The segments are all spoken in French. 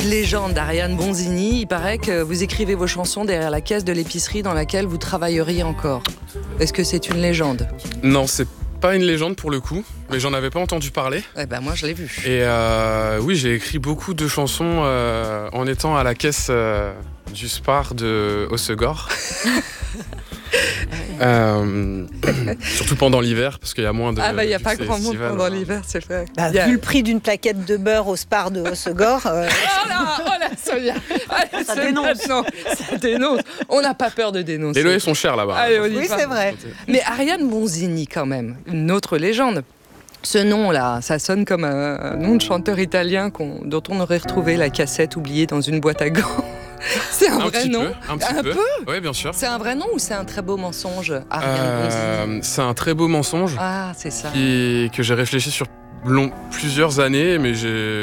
légende, Ariane Bonzini. Il paraît que vous écrivez vos chansons derrière la caisse de l'épicerie dans laquelle vous travailleriez encore. Est-ce que c'est une légende ? Non, c'est pas une légende pour le coup, mais j'en avais pas entendu parler. Eh ben moi je l'ai vu. Et oui, j'ai écrit beaucoup de chansons en étant à la caisse du Spar de Hossegor. Surtout pendant l'hiver, parce qu'il y a moins de... Ah bah il n'y a pas grand monde pendant l'hiver, c'est vrai. Vu le prix d'une plaquette de beurre au Spar de Hossegor... Oh là, Sonia. Allez, ça dénonce. Non, ça dénonce. On n'a pas peur de dénoncer. Les loyers sont chers là-bas. Allez, Oui, c'est vrai. Mais Ariane Bonzini, quand même, une autre légende. Ce nom-là, ça sonne comme un nom de chanteur italien dont on aurait retrouvé la cassette oubliée dans une boîte à gants. C'est un vrai nom. Un petit peu. Oui, bien sûr. C'est un vrai nom ou c'est un très beau mensonge, Ariane Bonzini ? C'est un très beau mensonge. Ah, c'est ça. Que j'ai réfléchi sur plusieurs années, mais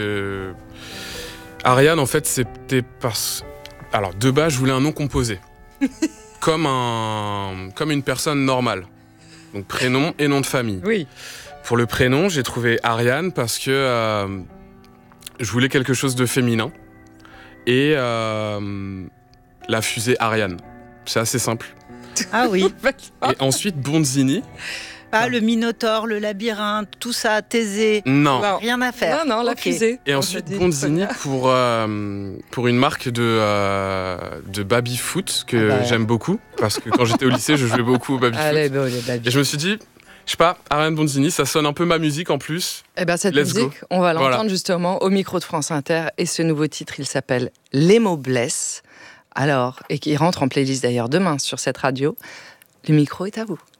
Ariane, en fait, c'était parce... Alors, de base, je voulais un nom composé. comme une personne normale. Donc, prénom et nom de famille. Oui. Pour le prénom, j'ai trouvé Ariane parce que je voulais quelque chose de féminin. Et la fusée Ariane. C'est assez simple. Ah oui. Et ensuite, Bonzini. Pas le Minotaure, le labyrinthe, tout ça, Thésée. Non. Rien à faire. Non, la fusée. Et ensuite, Bonzini pour une marque de baby-foot que j'aime beaucoup. Parce que quand j'étais au lycée, je jouais beaucoup au baby-foot. Allez, bon, les baby. Et je me suis dit... Je sais pas, Ariane Bonzini, ça sonne un peu ma musique en plus. Eh ben cette Let's musique, go. on va l'entendre Voilà. justement au micro de France Inter. Et ce nouveau titre, il s'appelle Les mots blessent. Alors, et qui rentre en playlist d'ailleurs demain sur cette radio. Le micro est à vous.